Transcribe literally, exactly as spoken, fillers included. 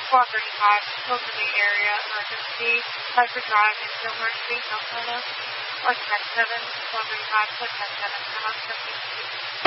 twelve thirty-five, Hilton Bay area, emergency, Piper Drive, in Gilmore Street, North Carolina. West ten seven, twelve thirty-five, West ten seven,